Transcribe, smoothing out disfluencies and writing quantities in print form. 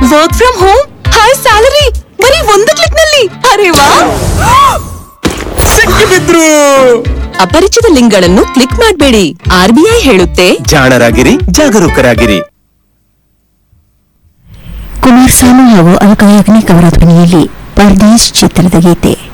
Work from home, high salary, ಬರೀ ಒಂದು click ನಲ್ಲಿ. ಅರೆ ವಾ, ಸಿಕ್ಕಿಬಿದ್ರು. ಅಪರಿಚಿತ ಲಿಂಕ್ಗಳನ್ನು ಕ್ಲಿಕ್ ಮಾಡಬೇಡಿ. RBI ಹೇಳುತ್ತೆ, ಜಾಣರಾಗಿರಿ, ಜಾಗರೂಕರಾಗಿರಿ. ಕುಮಾರಸ್ವಾಮಿ ಹಾಗೂ ಅಲ್ಕಾ ಯಾಗ್ನಿಕ್ ಅವರ ಧ್ವನಿಯಲ್ಲಿ ಪರ್ದೇಶ್ ಚಿತ್ರದ ಗೀತೆ.